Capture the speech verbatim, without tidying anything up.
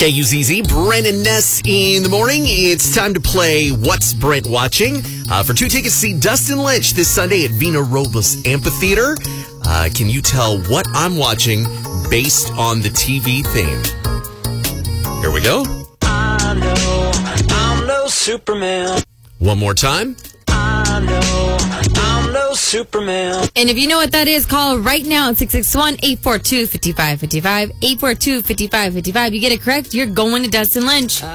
K U Z Z, Brent and Ness in the morning. It's time to play What's Brent Watching? Uh, for two tickets to see Dustin Lynch this Sunday at Vina Robles Amphitheater. Uh, can you tell what I'm watching based on the T V theme? Here we go. I know I'm no Superman. One more time. I know I'm no Superman. And if you know what that is, call right now at six six one, eight four two, five five five five. eight four two, five five five five. You get it correct, you're going to Dustin Lynch.